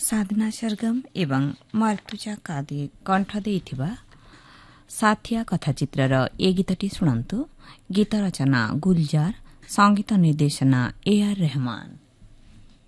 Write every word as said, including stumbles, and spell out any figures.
ସାଧନା ସରଗମ ଏବଂ ମାର୍ତୁଜା କାଦି କଣ୍ଠ ଦେଇଥିବା ସାଥିଆ କଥାଚିତ୍ରର ଏ ଗୀତଟି ଶୁଣନ୍ତୁ। ଗୀତ ରଚନା ଗୁଲଜାର, ସଙ୍ଗୀତ ନିର୍ଦ୍ଦେଶନା ଏ ଆର୍ ରେହମାନ।